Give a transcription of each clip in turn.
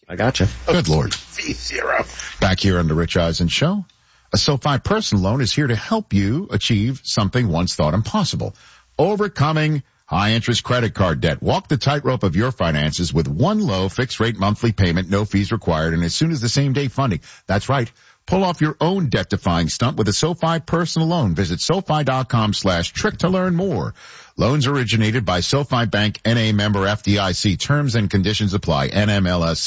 I gotcha. Good Lord. V0. Back here on the Rich Eisen Show. A SoFi personal loan is here to help you achieve something once thought impossible. Overcoming high-interest credit card debt. Walk the tightrope of your finances with one low fixed-rate monthly payment, no fees required, and as soon as the same-day funding. That's right. Pull off your own debt-defying stunt with a SoFi personal loan. Visit SoFi.com/trick to learn more. Loans originated by SoFi Bank, N.A. member FDIC. Terms and conditions apply. NMLS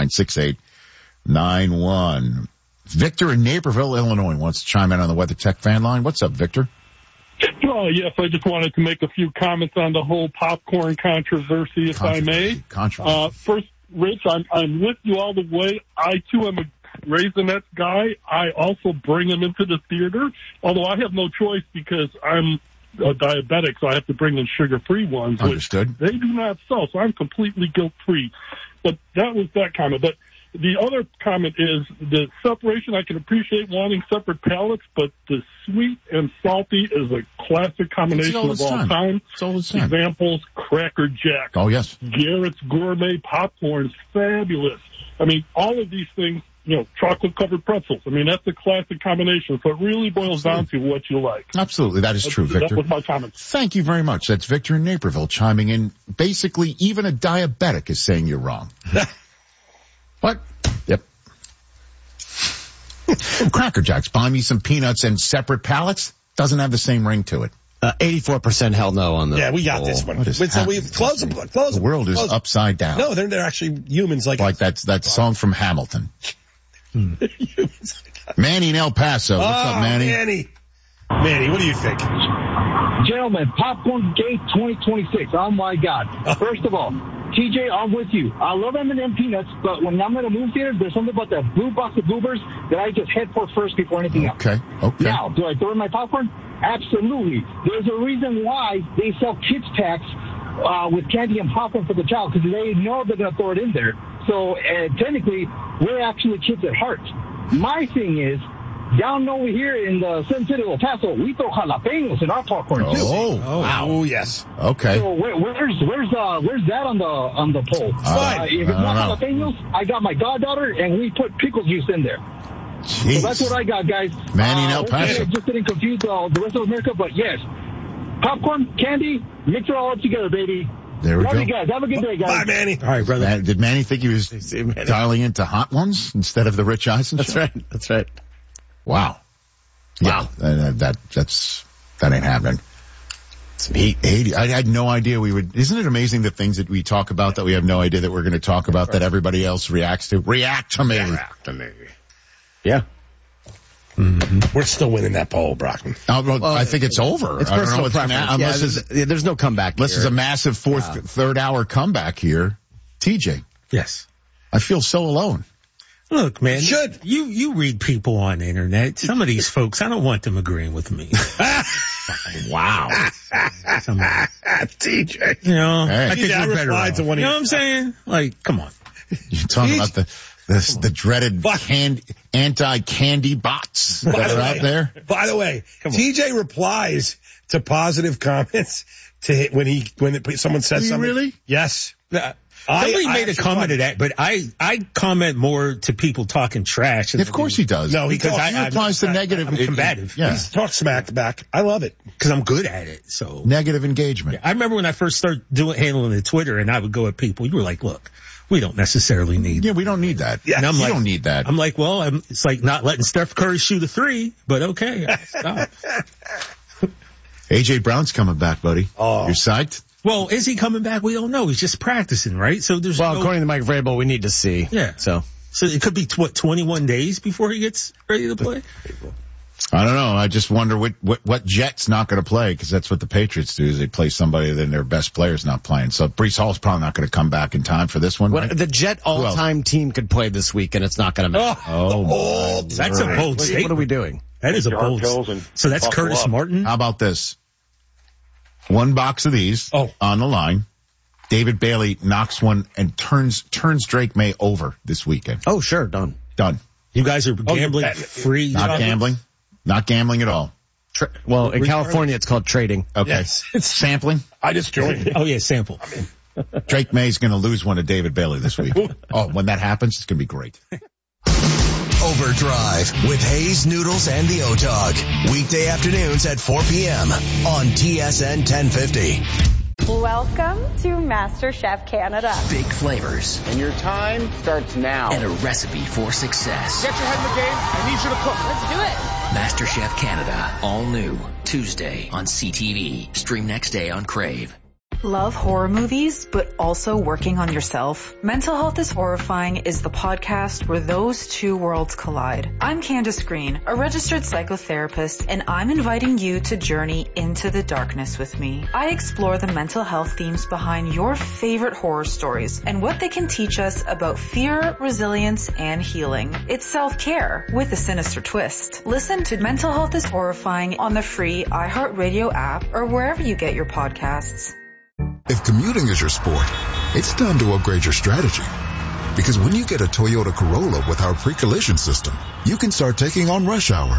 696891. Victor in Naperville, Illinois wants to chime in on the Weather Tech fan line. What's up, Victor? Oh, yes, I just wanted to make a few comments on the whole popcorn controversy, if I may. First, Rich, I'm with you all the way. I, too, am a Raisinets guy. I also bring them into the theater, although I have no choice because I'm a diabetic, so I have to bring in sugar-free ones. Understood. Which they do not sell, so I'm completely guilt-free. But that was that comment. But the other comment is the separation. I can appreciate wanting separate palettes, but the sweet and salty is a classic combination of all time. Examples, Cracker Jack. Oh, yes. Garrett's Gourmet Popcorn is fabulous. I mean, all of these things, chocolate-covered pretzels. I mean, that's a classic combination. So it really boils down to what you like. Absolutely. That is true, Victor. That was my comment. Thank you very much. That's Victor in Naperville chiming in. Basically, even a diabetic is saying you're wrong. What? Yep. Cracker Jacks. Buy me some peanuts and separate pallets. Doesn't have the same ring to it. 84% hell no on the. Yeah, we got this one. So we close them. The world is upside down. No, they're actually humans like that song from Hamilton. Manny in El Paso. What's up, Manny? Manny, what do you think? Gentlemen, Popcorn Gate 2026. Oh, my God. First of all, TJ, I'm with you. I love M&M peanuts, but when I'm in a movie theater, there's something about that blue box of goobers that I just head for first before anything else. Okay. Now, do I throw in my popcorn? Absolutely. There's a reason why they sell kids packs with candy and popcorn for the child, because they know they're going to throw it in there. So technically, we're actually kids at heart. My thing is, down over here in the Sun City of El Paso, we throw jalapenos in our popcorn too. Oh, wow. Oh, yes. Okay. So where's that on the poll? If it's not jalapenos, I got my goddaughter, and we put pickle juice in there. Jeez. So that's what I got, guys. Manny in El Paso. Just didn't confuse the rest of America, but yes, popcorn, candy, mix it all up together, baby. There we Love go. you guys. Have a good day, guys. Bye, Manny. All right, brother. Did Manny think he was dialing into Hot Ones instead of the Rich Eisen show? That's right. Wow. Yeah. That ain't happening. Some heat. 80. I had no idea we would. Isn't it amazing the things that we talk about that we have no idea that we're going to talk about that everybody else reacts to? React to me. Yeah. Mm-hmm. We're still winning that poll, Brockman. I think it's over. It's personal preference. There's no comeback. Unless there's a massive third hour comeback here. TJ. Yes. I feel so alone. Look, man, you read people on the internet. Some of these folks, I don't want them agreeing with me. Wow. TJ. I think we're better off. You know what I'm saying? Like, come on. You're talking about the dreaded anti-candy bots that are out there. By the way, TJ replies to positive comments when someone says something. Really? Yes. Somebody made a comment to that, but I comment more to people talking trash. Of course he does. No, he replies to negative. I'm combative. Yeah. He talks smack back. I love it. Because I'm good at it. So negative engagement. Yeah, I remember when I first started handling the Twitter and I would go at people, you were like, look, we don't necessarily need that. Yeah, we don't need that. Yeah, and you don't need that. I'm like, well, it's like not letting Steph Curry shoot a three, but okay. Stop. A.J. Brown's coming back, buddy. Oh. You're psyched? Well, is he coming back? We don't know. He's just practicing, right? So there's according to Mike Vrabel, we need to see. Yeah. So it could be 21 days before he gets ready to play. I don't know. I just wonder what Jet's not going to play, because that's what the Patriots do, is they play somebody then their best player's not playing. So Breece Hall's probably not going to come back in time for this one. Right? The Jet all-time team could play this week, and it's not going to matter. Oh, that's a bold statement. What are we doing? That is a bold. So that's Curtis Martin. How about this? One box of these on the line. David Bailey knocks one and turns Drake May over this weekend. Oh, sure. Done. You guys are gambling free. Not gambling. Not gambling at all. In California, it's called trading. Okay. Yes. It's sampling. I just joined. Oh, yeah, sample. Drake May's going to lose one to David Bailey this week. Oh, when that happens, it's going to be great. Overdrive with Hayes, Noodles, and the O-Dog. Weekday afternoons at 4 p.m. on TSN 1050. Welcome to MasterChef Canada. Big flavors. And your time starts now. And a recipe for success. Get your head in the game. I need you to cook. Let's do it. MasterChef Canada. All new. Tuesday on CTV. Stream next day on Crave. Love horror movies, but also working on yourself? Mental Health is Horrifying is the podcast where those two worlds collide. I'm Candace Green, a registered psychotherapist, and I'm inviting you to journey into the darkness with me. I explore the mental health themes behind your favorite horror stories and what they can teach us about fear, resilience, and healing. It's self-care with a sinister twist. Listen to Mental Health is Horrifying on the free iHeartRadio app or wherever you get your podcasts. If commuting is your sport, it's time to upgrade your strategy. Because when you get a Toyota Corolla with our pre-collision system, you can start taking on rush hour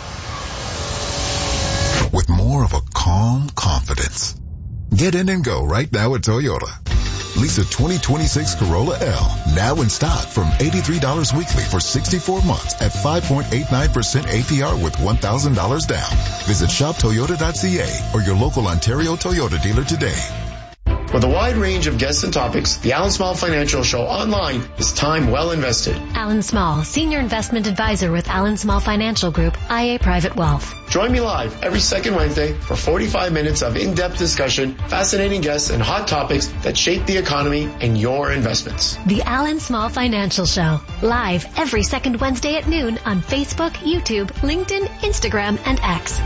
with more of a calm confidence. Get in and go right now at Toyota. Lease a 2026 Corolla L now in stock from $83 weekly for 64 months at 5.89% APR with $1,000 down. Visit shoptoyota.ca or your local Ontario Toyota dealer today. With a wide range of guests and topics, the Alan Small Financial Show online is time well invested. Alan Small, Senior Investment Advisor with Alan Small Financial Group, IA Private Wealth. Join me live every second Wednesday for 45 minutes of in-depth discussion, fascinating guests, and hot topics that shape the economy and your investments. The Alan Small Financial Show, live every second Wednesday at noon on Facebook, YouTube, LinkedIn, Instagram, and X.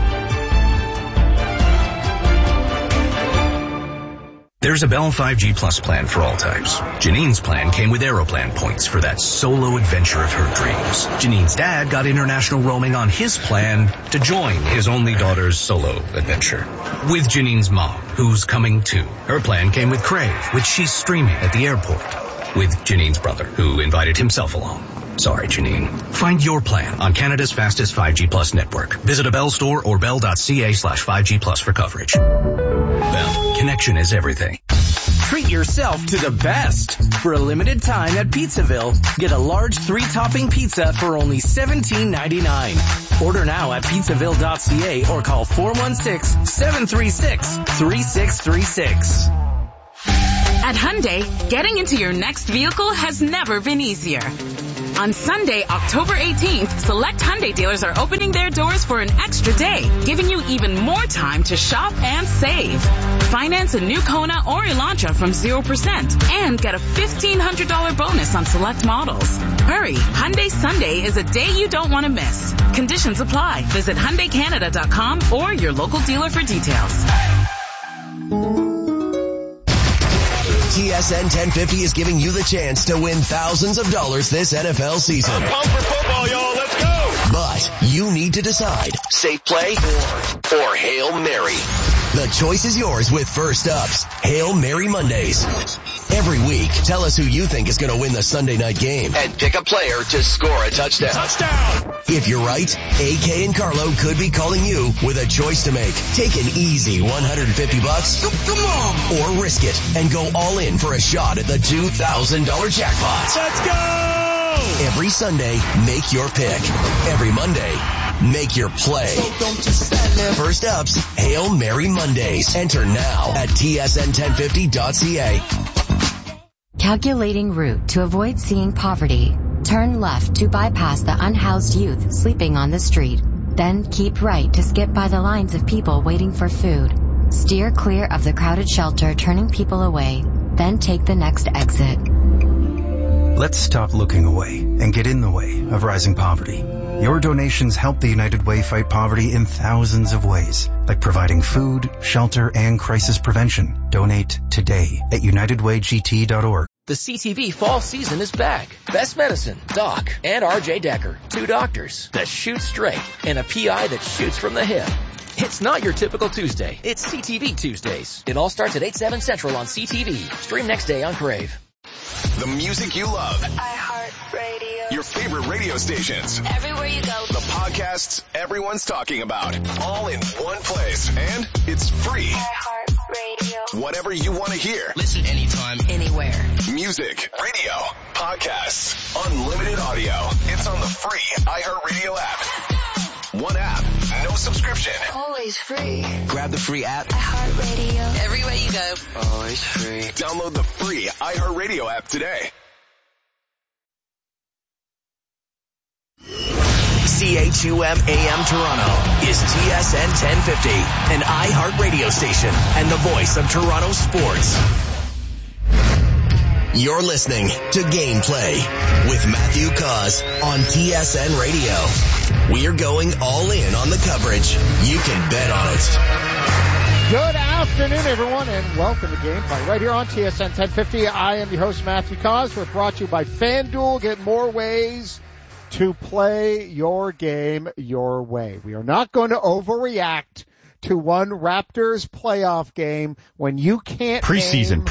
There's a Bell 5G Plus plan for all types. Janine's plan came with Aeroplan points for that solo adventure of her dreams. Janine's dad got international roaming on his plan to join his only daughter's solo adventure. With Janine's mom, who's coming too. Her plan came with Crave, which she's streaming at the airport. With Janine's brother, who invited himself along. Sorry, Janine. Find your plan on Canada's fastest 5G Plus network. Visit a Bell store or bell.ca/5G Plus for coverage. Bell, connection is everything. Treat yourself to the best. For a limited time at Pizzaville, get a large 3-topping pizza for only $17.99. Order now at pizzaville.ca or call 416-736-3636. At Hyundai, getting into your next vehicle has never been easier. On Sunday, October 18th, select Hyundai dealers are opening their doors for an extra day, giving you even more time to shop and save. Finance a new Kona or Elantra from 0% and get a $1,500 bonus on select models. Hurry, Hyundai Sunday is a day you don't want to miss. Conditions apply. Visit HyundaiCanada.com or your local dealer for details. TSN 1050 is giving you the chance to win thousands of dollars this NFL season. I'm pumped for football, y'all. Let's go. But you need to decide, safe play or Hail Mary. The choice is yours with First Up's Hail Mary Mondays. Every week, tell us who you think is going to win the Sunday night game and pick a player to score a touchdown. Touchdown! If you're right, AK and Carlo could be calling you with a choice to make. Take an easy $150. Come on! Or risk it and go all in for a shot at the $2,000 jackpot. Let's go! Every Sunday, make your pick. Every Monday, make your play. So don't just stand there. First Up's Hail Mary Mondays. Enter now at tsn1050.ca. Calculating route to avoid seeing poverty. Turn left to bypass the unhoused youth sleeping on the street. Then keep right to skip by the lines of people waiting for food. Steer clear of the crowded shelter turning people away. Then take the next exit. Let's stop looking away and get in the way of rising poverty. Your donations help the United Way fight poverty in thousands of ways, like providing food, shelter, and crisis prevention. Donate today at unitedwaygt.org. The CTV fall season is back. Best Medicine, Doc, and RJ Decker. 2 doctors that shoot straight and a PI that shoots from the hip. It's not your typical Tuesday. It's CTV Tuesdays. It all starts at 8/7 Central on CTV. Stream next day on Crave. The music you love. iHeartRadio. Your favorite radio stations. Everywhere you go. The podcasts everyone's talking about. All in one place. And it's free. iHeartRadio. Whatever you want to hear. Listen anytime, anywhere. Music, radio, podcasts, unlimited audio. It's on the free iHeartRadio app. One app, no subscription. Always free. Grab the free app. iHeartRadio. Everywhere you go. Always free. Download the free iHeartRadio app today. CHUM AM Toronto is TSN 1050, an iHeart radio station and the voice of Toronto sports. You're listening to Gameplay with Matthew Cause on TSN Radio. We're going all in on the coverage. You can bet on it. Good afternoon, everyone, and welcome to Gameplay right here on TSN 1050. I am your host, Matthew Cause. We're brought to you by FanDuel. Get more ways to play your game your way. We are not going to overreact to one Raptors playoff game when you can't preseason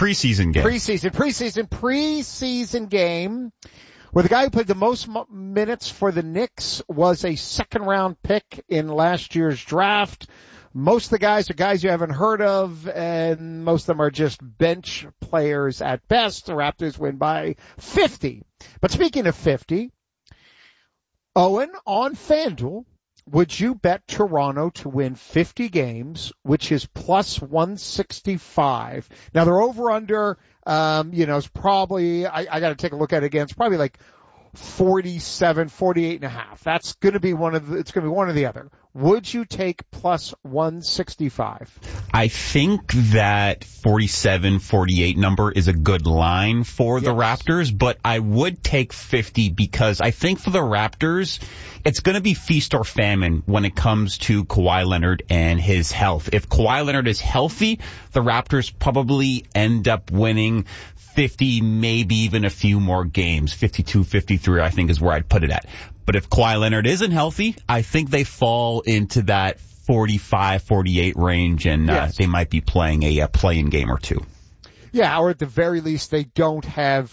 game where the guy who played the most minutes for the Knicks was a second-round pick in last year's draft. Most of the guys are guys you haven't heard of, and most of them are just bench players at best. The Raptors win by 50. But speaking of 50, Owen, on FanDuel, would you bet Toronto to win 50 games, which is plus 165? Now, they're over under, it's probably, I got to take a look at it again. It's probably like 47, 48 and a half. That's going to be it's going to be one or the other. Would you take plus 165? I think that 47, 48 number is a good line for the Raptors, but I would take 50 because I think for the Raptors, it's going to be feast or famine when it comes to Kawhi Leonard and his health. If Kawhi Leonard is healthy, the Raptors probably end up winning 50, maybe even a few more games. 52, 53, I think is where I'd put it at. But if Kawhi Leonard isn't healthy, I think they fall into that 45, 48 range, and they might be playing a play-in game or two. Yeah, or at the very least, they don't have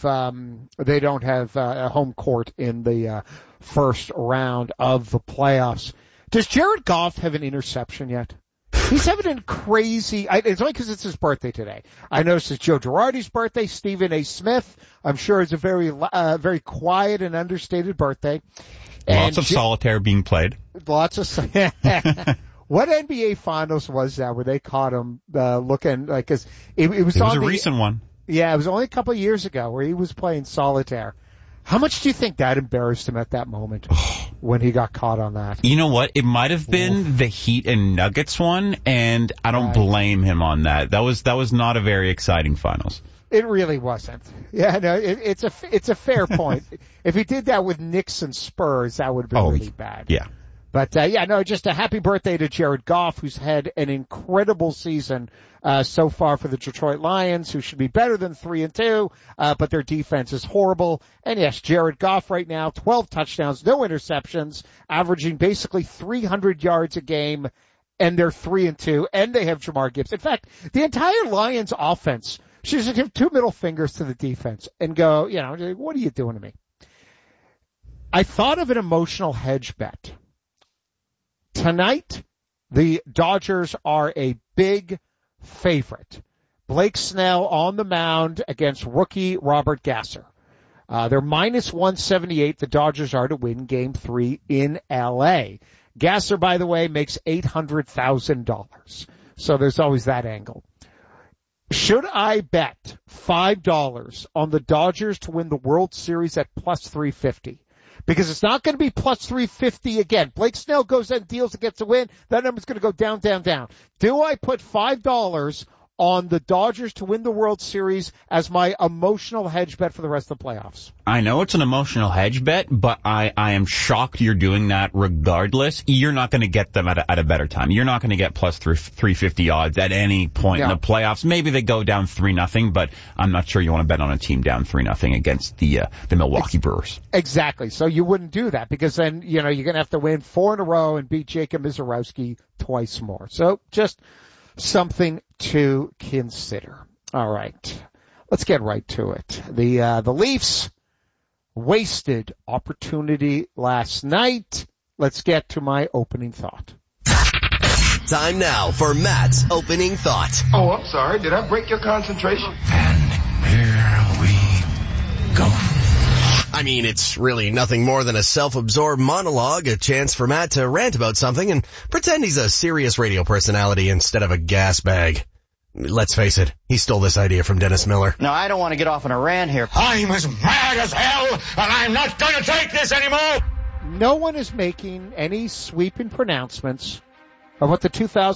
a home court in the first round of the playoffs. Does Jared Goff have an interception yet? He's having a crazy, it's only because it's his birthday today. I noticed it's Joe Girardi's birthday. Stephen A. Smith, I'm sure, is a very quiet and understated birthday. Lots of solitaire being played. Lots of, what NBA Finals was that where they caught him, looking like, cause it was a recent one. Yeah, it was only a couple of years ago where he was playing solitaire. How much do you think that embarrassed him at that moment when he got caught on that? You know what? It might have been the Heat and Nuggets one, and I don't blame him on that. That was not a very exciting finals. It really wasn't. Yeah, no, it's a fair point. If he did that with Knicks and Spurs, that would have been really bad. Yeah. But, just a happy birthday to Jared Goff, who's had an incredible season so far for the Detroit Lions, who should be better than 3-2, but their defense is horrible. And yes, Jared Goff right now, 12 touchdowns, no interceptions, averaging basically 300 yards a game, and they're 3-2, and they have Jamar Gibbs. In fact, the entire Lions offense should just give two middle fingers to the defense and go, what are you doing to me? I thought of an emotional hedge bet. Tonight, the Dodgers are a big favorite. Blake Snell on the mound against rookie Robert Gasser. They're minus 178. The Dodgers are to win Game 3 in L.A. Gasser, by the way, makes $800,000. So there's always that angle. Should I bet $5 on the Dodgers to win the World Series at plus 350? Because it's not going to be plus 350 again. Blake Snell goes and deals and gets a win. That number's going to go down, down, down. Do I put $5 on the Dodgers to win the World Series as my emotional hedge bet for the rest of the playoffs? I know it's an emotional hedge bet, but I am shocked you're doing that regardless. You're not going to get them at a better time. You're not going to get plus 350 odds at any point in the playoffs. Maybe they go down 3-0, but I'm not sure you want to bet on a team down 3-0 against the Milwaukee Brewers. Exactly. So you wouldn't do that because then, you're going to have to win 4 in a row and beat Jacob Misiorowski twice more. So just something to consider. All right. Let's get right to it. The Leafs wasted opportunity last night. Let's get to my opening thought. Time now for Matt's opening thought. Oh, I'm sorry. Did I break your concentration? Here we go. I mean, it's really nothing more than a self-absorbed monologue, a chance for Matt to rant about something and pretend he's a serious radio personality instead of a gas bag. Let's face it, he stole this idea from Dennis Miller. No, I don't want to get off on a rant here. I'm as mad as hell, and I'm not going to take this anymore. No one is making any sweeping pronouncements of what the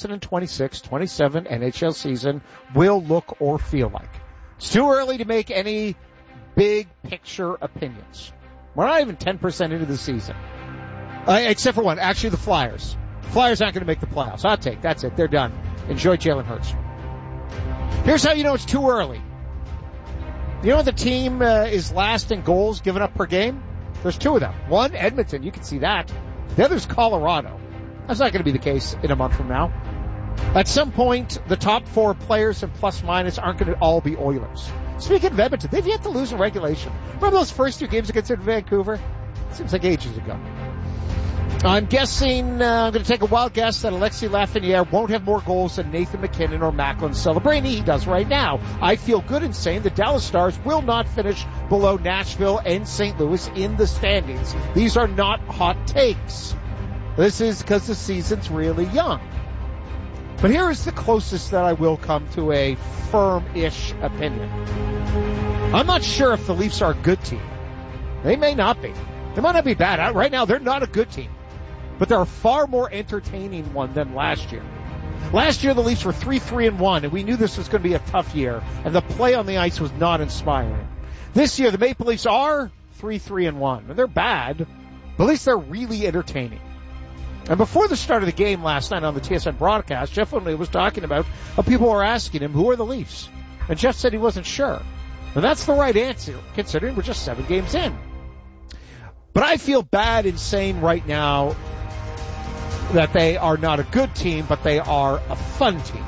2026-27 NHL season will look or feel like. It's too early to make any big picture opinions. We're not even 10% into the season. Except for one. Actually, the Flyers. Flyers aren't going to make the playoffs. Hot take. That's it. They're done. Enjoy Jalen Hurts. Here's how you know it's too early. You know the team is last in goals given up per game? There's two of them. One, Edmonton. You can see that. The other's Colorado. That's not going to be the case in a month from now. At some point, the top four players in plus minus aren't going to all be Oilers. Speaking of Edmonton, they've yet to lose in regulation. Remember those first two games against Vancouver? Seems like ages ago. I'm guessing, I'm going to take a wild guess that Alexis Lafreniere won't have more goals than Nathan McKinnon or Macklin Celebrini. He does right now. I feel good in saying the Dallas Stars will not finish below Nashville and St. Louis in the standings. These are not hot takes. This is because the season's really young. But here is the closest that I will come to a firm-ish opinion. I'm not sure if the Leafs are a good team. They may not be. They might not be bad. Right now, they're not a good team. But they're a far more entertaining one than last year. Last year, the Leafs were 3-3-1, and we knew this was going to be a tough year, and the play on the ice was not inspiring. This year, the Maple Leafs are 3-3-1, and they're bad, but at least they're really entertaining. And before the start of the game last night on the TSN broadcast, Jeff O'Neill was talking about how people were asking him, who are the Leafs? And Jeff said he wasn't sure. And that's the right answer, considering we're just 7 games in. But I feel bad in saying right now that they are not a good team, but they are a fun team.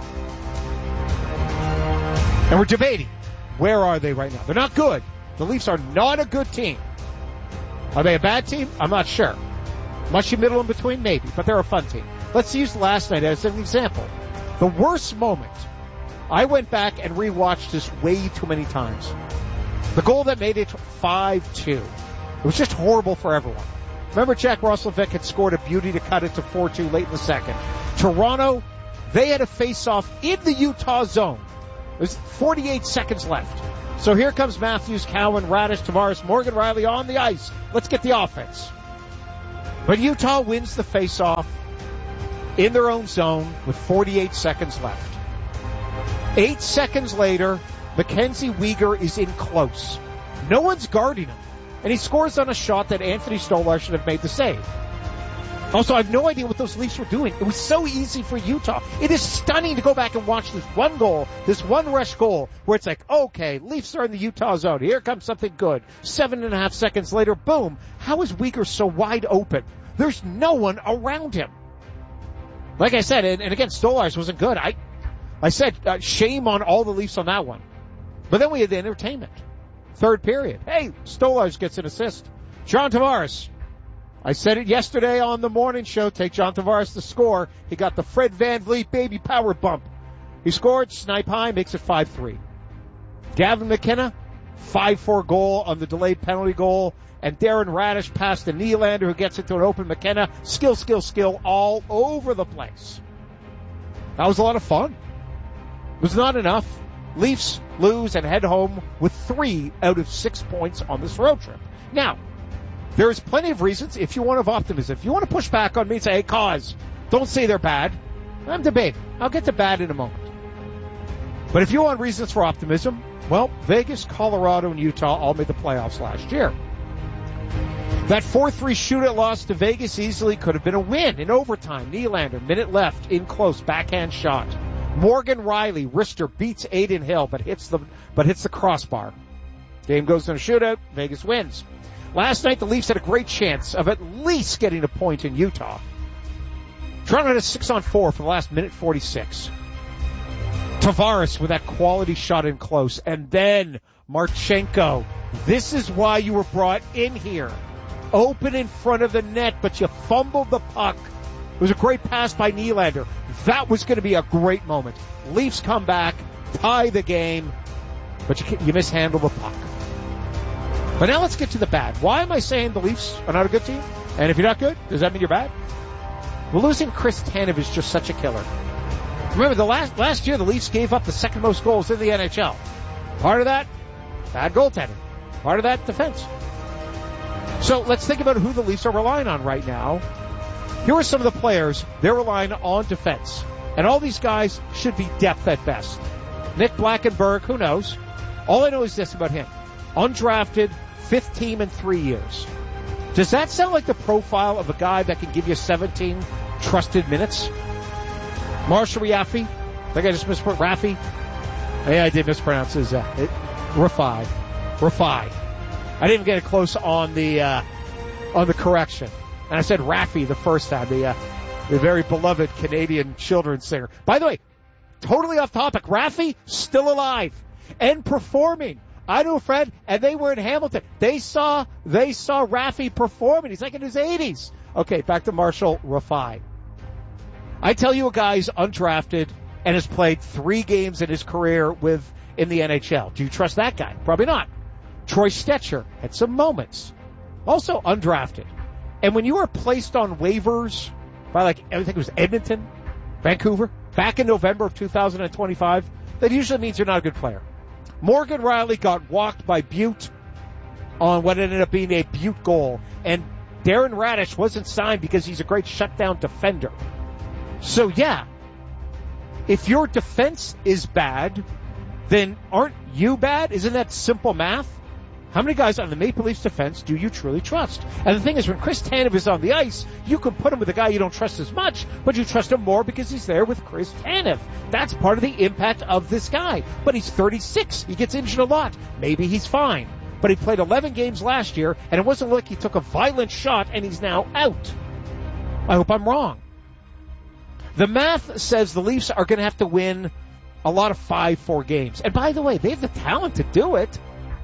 And we're debating, where are they right now? They're not good. The Leafs are not a good team. Are they a bad team? I'm not sure. Mushy middle in between? Maybe, but they're a fun team. Let's use last night as an example. The worst moment, I went back and rewatched this way too many times. The goal that made it 5-2. It was just horrible for everyone. Remember Jack Roslovic had scored a beauty to cut it to 4-2 late in the second. Toronto, they had a face-off in the Utah zone. There's 48 seconds left. So here comes Matthews, Cowan, Radish, Tavares, Morgan Riley on the ice. Let's get the offense. But Utah wins the face-off in their own zone with 48 seconds left. 8 seconds later, Mackenzie Weegar is in close. No one's guarding him. And he scores on a shot that Anthony Stolarz should have made the save. Also, I have no idea what those Leafs were doing. It was so easy for Utah. It is stunning to go back and watch this one goal, this one rush goal, where it's like, okay, Leafs are in the Utah zone. Here comes something good. 7.5 seconds later, boom. How is Weegar so wide open? There's no one around him. Like I said, and again, Stolarz wasn't good. I said shame on all the Leafs on that one. But then we had the entertainment. Third period. Hey, Stolarz gets an assist. John Tavares. I said it yesterday on the morning show. Take John Tavares to score. He got the Fred VanVleet baby power bump. He scored. Snipe high. Makes it 5-3. Gavin McKenna. 5-4 goal on the delayed penalty goal. And Darren Radish passed to Nylander, who gets it to an open McKenna. Skill all over the place. That was a lot of fun. It was not enough. Leafs lose and head home with 3 out of 6 points on this road trip. Now, there is plenty of reasons if you want to have optimism. If you want to push back on me and say, hey, cause, don't say they're bad. I'm debating. I'll get to bad in a moment. But if you want reasons for optimism, well, Vegas, Colorado, and Utah all made the playoffs last year. That 4-3 shootout loss to Vegas easily could have been a win in overtime. Nylander, minute left, in close, backhand shot. Morgan Riley, wrister, beats Aiden Hill, but hits the crossbar. Game goes in a shootout. Vegas wins. Last night, the Leafs had a great chance of at least getting a point in Utah. Toronto had a 6-on-4 for the last minute 46. Tavares with that quality shot in close. And then Marchenko. This is why you were brought in here. Open in front of the net, but you fumbled the puck. It was a great pass by Nylander. That was going to be a great moment. Leafs come back, tie the game, but you mishandle the puck. But now let's get to the bad. Why am I saying the Leafs are not a good team? And if you're not good, does that mean you're bad? Well, losing Chris Tanev is just such a killer. Remember, the last year the Leafs gave up the second most goals in the NHL. Part of that, bad goaltending. Part of that, defense. So let's think about who the Leafs are relying on right now. Here are some of the players they're relying on defense. And all these guys should be depth at best. Nick Blackenberg, who knows? All I know is this about him. Undrafted, 5th team in 3 years. Does that sound like the profile of a guy that can give you 17 trusted minutes? Marshall Raffi. I think I just mispronounced Raffi. Yeah, I did mispronounce his Rafai. I didn't even get it close on the correction. And I said Raffi the first time, the very beloved Canadian children's singer. By the way, totally off topic, Raffi still alive and performing. I know Fred, and they were in Hamilton. They saw Raffi performing. He's like in his 80s. Okay, back to Marshall Rafai. I tell you, a guy's undrafted and has played 3 games in his career in the NHL. Do you trust that guy? Probably not. Troy Stecher had some moments. Also undrafted. And when you are placed on waivers by I think it was Edmonton, Vancouver, back in November of 2025, that usually means you're not a good player. Morgan Rielly got walked by Butte on what ended up being a Butte goal. And Darren Radish wasn't signed because he's a great shutdown defender. So yeah, if your defense is bad, then aren't you bad? Isn't that simple math? How many guys on the Maple Leafs defense do you truly trust? And the thing is, when Chris Tanev is on the ice, you can put him with a guy you don't trust as much, but you trust him more because he's there with Chris Tanev. That's part of the impact of this guy. But he's 36. He gets injured a lot. Maybe he's fine. But he played 11 games last year, and it wasn't like he took a violent shot and he's now out. I hope I'm wrong. The math says the Leafs are going to have to win a lot of 5-4 games. And by the way, they have the talent to do it.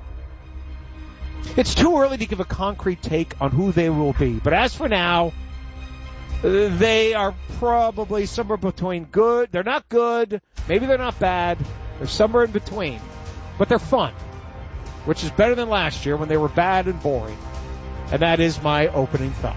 It's too early to give a concrete take on who they will be. But as for now, they are probably somewhere between good. They're not good. Maybe they're not bad. They're somewhere in between. But they're fun, which is better than last year when they were bad and boring. And that is my opening thought.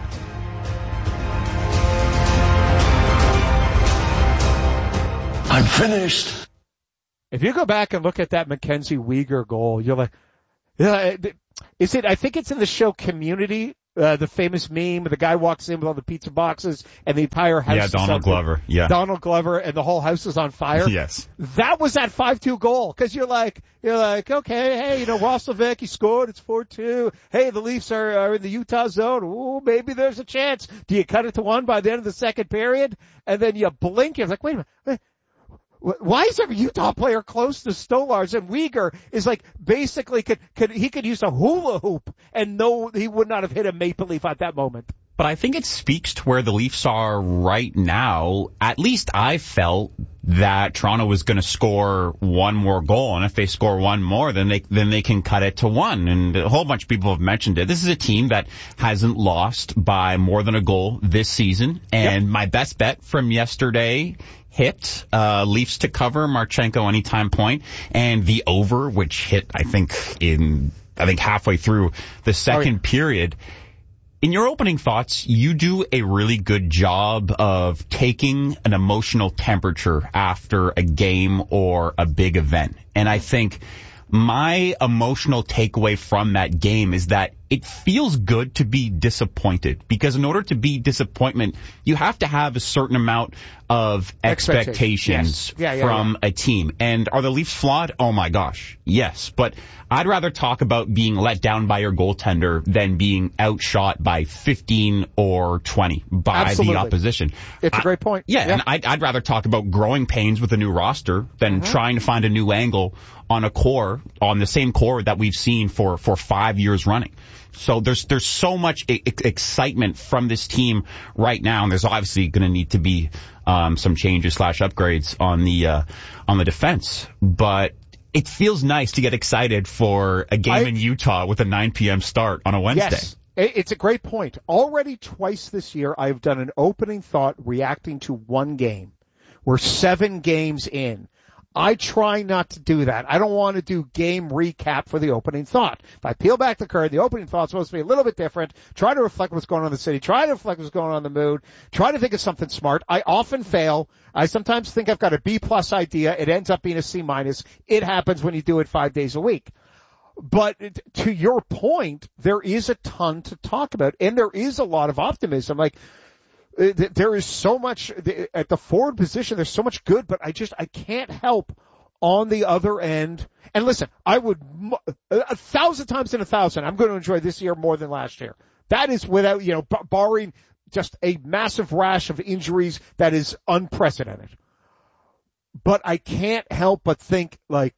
I'm finished. If you go back and look at that Mackenzie Weegar goal, you're like, yeah, is it? I think it's in the show Community, the famous meme where the guy walks in with all the pizza boxes and the entire house. Yeah, Donald Glover. Yeah, Donald Glover, and the whole house is on fire. Yes, that was that 5-2 goal because you're like, okay, hey, Roslovic, he scored. It's 4-2. Hey, the Leafs are in the Utah zone. Ooh, maybe there's a chance. Do you cut it to 1 by the end of the second period? And then you blink. You're like, wait a minute. Why is every Utah player close to Stolarz? And Weegar is like basically could use a hula hoop and no, he would not have hit a Maple Leaf at that moment. But I think it speaks to where the Leafs are right now. At least I felt that Toronto was going to score 1 more goal, and if they score 1 more, then they can cut it to 1. And a whole bunch of people have mentioned it. This is a team that hasn't lost by more than a goal this season. And my best bet from yesterday hit, Leafs to cover, Marchenko anytime point, and the over, which hit I think halfway through the second period. In your opening thoughts, you do a really good job of taking an emotional temperature after a game or a big event. And I think my emotional takeaway from that game is that it feels good to be disappointed, because in order to be disappointment, you have to have a certain amount of expectations from a team. And are the Leafs flawed? Oh my gosh, yes. But I'd rather talk about being let down by your goaltender than being outshot by 15 or 20 by the opposition. It's a great point. And I'd rather talk about growing pains with a new roster than trying to find a new angle on the same core that we've seen for 5 years running. So there's so much excitement from this team right now, and there's obviously going to need to be some changes / upgrades on the defense. But it feels nice to get excited for a game in Utah with a 9 p.m. start on a Wednesday. It's a great point. Already twice this year, I've done an opening thought reacting to one game. We're 7 games in. I try not to do that. I don't want to do game recap for the opening thought. If I peel back the curtain, the opening thought's supposed to be a little bit different. Try to reflect what's going on in the city. Try to reflect what's going on in the mood. Try to think of something smart. I often fail. I sometimes think I've got a B+ idea. It ends up being a C-. It happens when you do it 5 days a week. But to your point, there is a ton to talk about, and there is a lot of optimism. Like, there is so much at the forward position. There's so much good, but I can't help on the other end. And listen, I would 1,000 times in 1,000. I'm going to enjoy this year more than last year. That is without, barring just a massive rash of injuries that is unprecedented. But I can't help but think like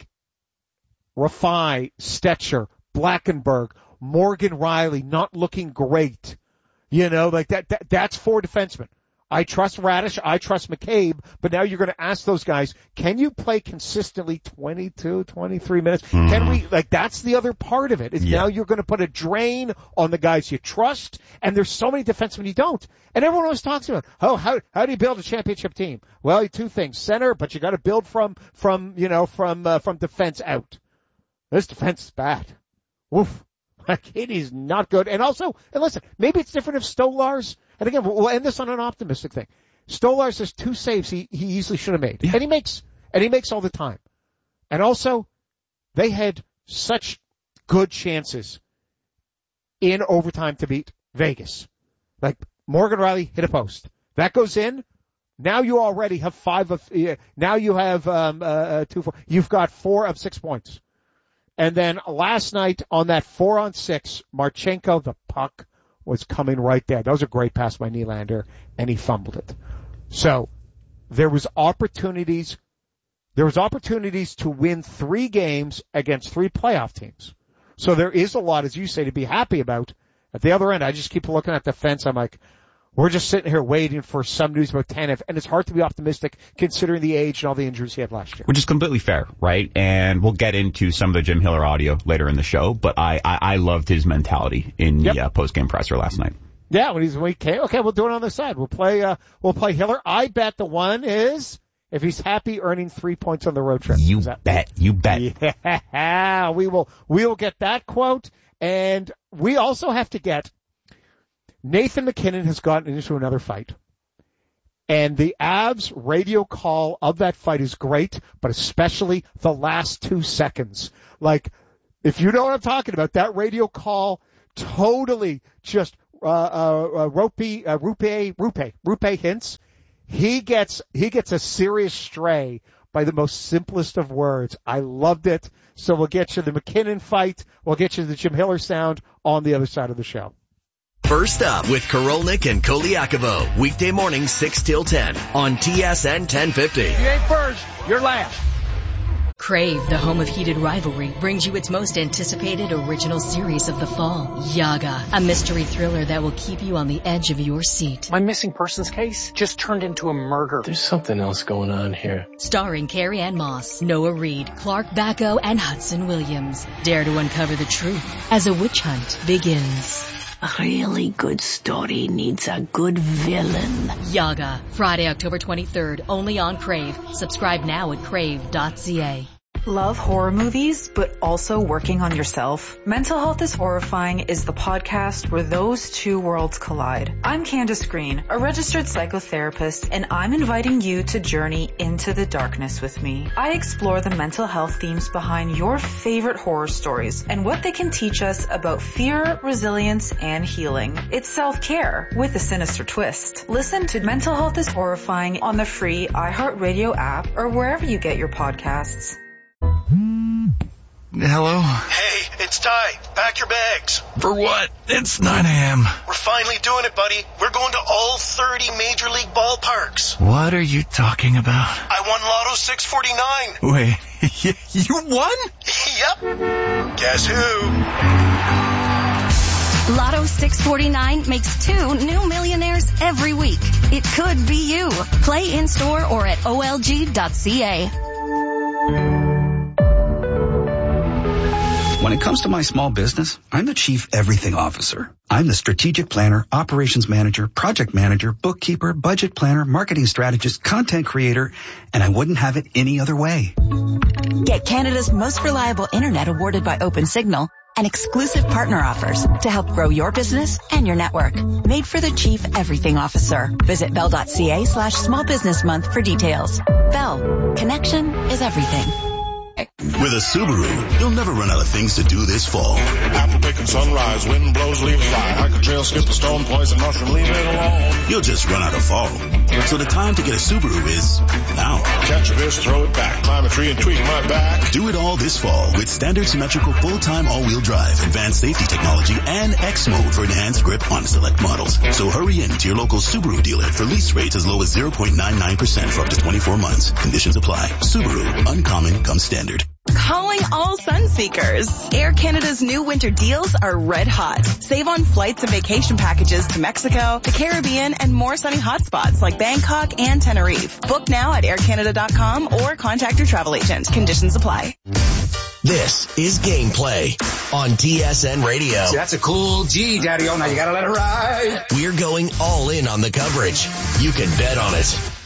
Rafai, Stetcher, Blackenberg, Morgan Riley not looking great. That's 4 defensemen. I trust Radish, I trust McCabe, but now you're going to ask those guys, can you play consistently 22, 23 minutes? Can we, that's the other part of it, is now you're going to put a drain on the guys you trust, and there's so many defensemen you don't. And everyone always talks about, how do you build a championship team? Well, 2 things. Center, but you got to build from defense out. This defense is bad. Woof. It is not good. And listen, maybe it's different if Stolarz, and again, we'll end this on an optimistic thing. Stolarz has 2 saves he easily should have made. Yeah. And he makes all the time. And also, they had such good chances in overtime to beat Vegas. Like, Morgan Riley hit a post. That goes in. Now you already have 5 of, now you have, 2-4. You've got 4 of 6 points. And then last night on that 4-on-6, Marchenko, the puck was coming right there. That was a great pass by Nylander, and he fumbled it. So there was opportunities to win 3 games against 3 playoff teams. So there is a lot, as you say, to be happy about. At the other end, I just keep looking at the fence. I'm like, we're just sitting here waiting for some news about Tanev, and it's hard to be optimistic considering the age and all the injuries he had last year. Which is completely fair, right? And we'll get into some of the Jim Hiller audio later in the show, but I loved his mentality in the post-game presser last night. Yeah, when he came, okay, we'll do it on the side. We'll play Hiller. I bet the one is if he's happy earning 3 points on the road trip. You bet. Yeah, we will get that quote, and we also have to get Nathan MacKinnon has gotten into another fight. And the Avs radio call of that fight is great, but especially the last 2 seconds. Like, if you know what I'm talking about, that radio call totally just, Rupe hints. He gets a serious stray by the most simplest of words. I loved it. So we'll get you the MacKinnon fight. We'll get you the Jim Hiller sound on the other side of the show. First Up with Korolnik and Koliakovo. Weekday mornings 6 till 10 on TSN 1050. You ain't first, you're last. Crave, the home of heated rivalry, brings you its most anticipated original series of the fall, Yaga, a mystery thriller that will keep you on the edge of your seat. My missing persons case just turned into a murder. There's something else going on here. Starring Carrie Ann Moss, Noah Reid, Clark Bacco, and Hudson Williams. Dare to uncover the truth as a witch hunt begins. A really good story needs a good villain. Yaga, Friday, October 23rd, only on Crave. Subscribe now at crave.ca. Love horror movies, but also working on yourself? Mental Health is Horrifying is the podcast where those 2 worlds collide. I'm Candace Green, a registered psychotherapist, and I'm inviting you to journey into the darkness with me. I explore the mental health themes behind your favorite horror stories and what they can teach us about fear, resilience, and healing. It's self-care with a sinister twist. Listen to Mental Health is Horrifying on the free iHeartRadio app or wherever you get your podcasts. Hello? Hey, it's Ty. Pack your bags. For what? It's 9 a.m. We're finally doing it, buddy. We're going to all 30 Major League ballparks. What are you talking about? I won Lotto 649. Wait, you won? Yep. Guess who? Lotto 649 makes 2 new millionaires every week. It could be you. Play in-store or at olg.ca. When it comes to my small business, I'm the Chief Everything Officer. I'm the strategic planner, operations manager, project manager, bookkeeper, budget planner, marketing strategist, content creator, and I wouldn't have it any other way. Get Canada's most reliable internet awarded by OpenSignal and exclusive partner offers to help grow your business and your network. Made for the Chief Everything Officer. Visit bell.ca/small business month for details. Bell. Connection is everything. With a Subaru, you'll never run out of things to do this fall. Apple picking sunrise, wind blows, leaves fly. Hike a trail, skip a stone, poison mushroom, leave it alone. You'll just run out of fall. So the time to get a Subaru is now. Catch a fish, throw it back, climb a tree and tweak my back. Do it all this fall with standard symmetrical full-time all-wheel drive, advanced safety technology, and X mode for enhanced grip on select models. So hurry in to your local Subaru dealer for lease rates as low as 0.99% for up to 24 months. Conditions apply. Subaru, uncommon comes standard. Calling all sun seekers. Air Canada's new winter deals are red hot. Save on flights and vacation packages to Mexico, the Caribbean, and more sunny hotspots like Bangkok and Tenerife. Book now at aircanada.com or contact your travel agent. Conditions apply. This is Gameplay on TSN Radio. See, that's a cool G, Daddy-O. Now you gotta let it ride. We're going all in on the coverage. You can bet on it.